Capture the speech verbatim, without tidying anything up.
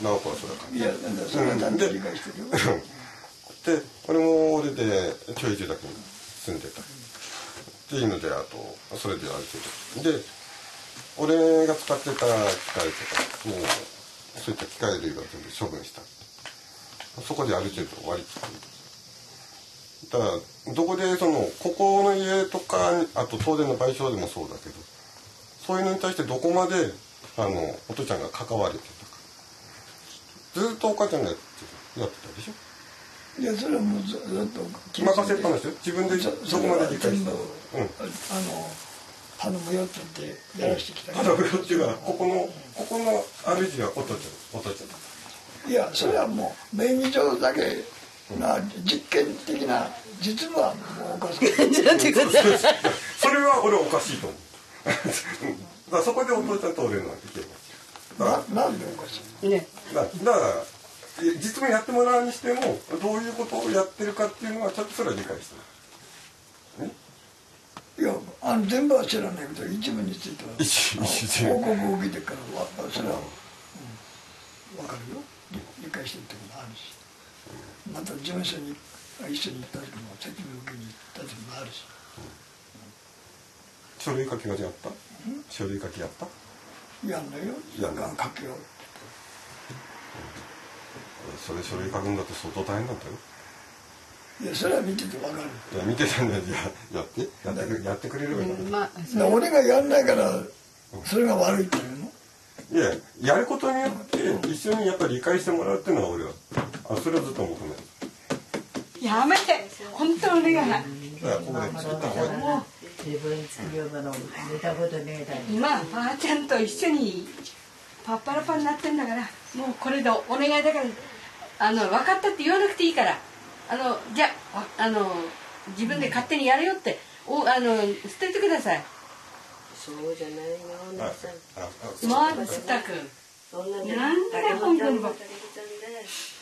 直子はそれか。 いや、それはちゃんと理解してるよ。 で、俺も俺でちょい住宅に住んでた。っていうので、あと、それである程度。で、俺が使ってた機械とか、もう、そういった機械類は全部処分した。そこである程度割り切ってる。だから、どこでその、ここの家とか、あと東電の賠償でもそうだけど、そういうのに対してどこまで、あの、お父ちゃんが関われてたか。ずっとお母ちゃんがやってた、やってたでしょ。 いや、それはもうずっと任せっぱなしよ。自分でどこまで理解した。うん。 あの、頼むよって言ってやらしてきた。 頼むよっていうか、ここの、ここの主はお父ちゃん、お父ちゃん。 いや、それはもう、名義上だけな、実験的な、実務はもうおかしい。 それは俺おかしいと思う。だからそこでお父ちゃんと俺のは意見が。 な、なんでおかしいね。 だから、実務やってもらうにしても、どういうことをやってるかっていうのは、ちょっとそれは理解してる。ね。 いや、あの全部は知らないけど、一部については一部一部報告を受けてからわそれは、うん、分かるよ。理解してるってこともあるし、また事務所に一緒に行った時も説明を受けに行った時もあるし、 書類書きがやった？書類書きやった？ やんないよ。 やんない。 書けよ。 それ書類書くんだって相当大変だったよ。 いや、それは見てて分かる。 いや、見てたんだよ。やってやってくれやってくれればいいの。 まあ、 俺がやんないからそれが悪いっていうの？ いや、やることによって一緒にやっぱり理解してもらうっていうのが俺は、あ、それはずっと求める。 やめて、本当にお願い。 だからここで作った方がいい。 今ばあちゃんと一緒にパッパラパになってんだから、もうこれでお願いだから、あの分かったって言わなくていいから、あのじゃあ、あの自分で勝手にやれよっておあの捨ててください。 そうじゃないよ、お姉さん。 まったく。なんで本当にばっかり。